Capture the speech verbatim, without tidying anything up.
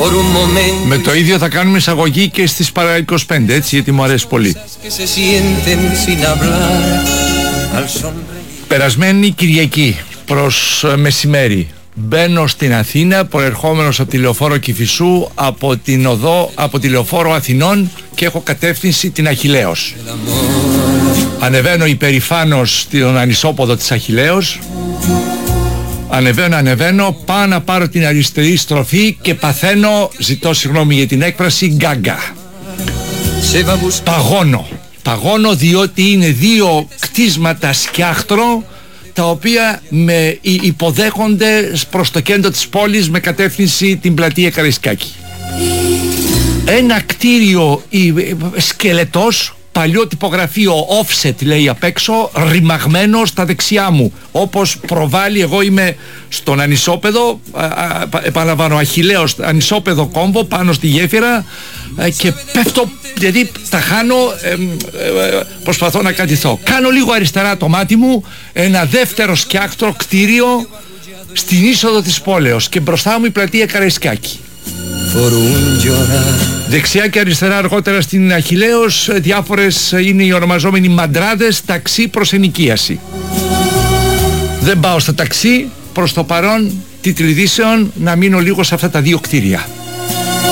Με το ίδιο θα κάνουμε εισαγωγή και στις παρά είκοσι πέντε, έτσι, γιατί μου αρέσει πολύ. Περασμένη Κυριακή προς μεσημέρι μπαίνω στην Αθήνα, προερχόμενος από τη Λεωφόρο Κηφισού, από την οδό, από τη Λεωφόρο Αθηνών, και έχω κατεύθυνση την Αχιλλέως. Ανεβαίνω υπερηφάνος στον ανισόποδο της Αχιλλέως. Ανεβαίνω, ανεβαίνω, πάω να πάρω την αριστερή στροφή και παθαίνω, ζητώ συγγνώμη για την έκφραση, γκάγκα. Παγώνω. Παγώνω διότι είναι δύο κτίσματα σκιάχτρο, τα οποία με υποδέχονται προς το κέντρο της πόλης με κατεύθυνση την πλατεία Καραϊσκάκη. Ένα κτίριο σκελετός, παλιό τυπογραφείο offset λέει απ' έξω, ρημαγμένο στα δεξιά μου, όπως προβάλλει. Εγώ είμαι στον ανισόπεδο, επαναλαμβάνω, Αχιλλέως, ανισόπεδο κόμβο πάνω στη γέφυρα, και πέφτω, δηλαδή τα χάνω, ε, ε, προσπαθώ να κατηθώ. Κάνω λίγο αριστερά το μάτι μου, ένα δεύτερο σκιάχτρο κτίριο στην είσοδο της πόλεως, και μπροστά μου η πλατεία Καραϊσκάκη. Δεξιά και αριστερά αργότερα στην Αχιλλέως διάφορες είναι οι ονομαζόμενοι μαντράδες, ταξί προς ενοικίαση. Δεν πάω στα ταξί προς το παρόν, τίτλοι ειδήσεων, να μείνω λίγο σε αυτά τα δύο κτίρια.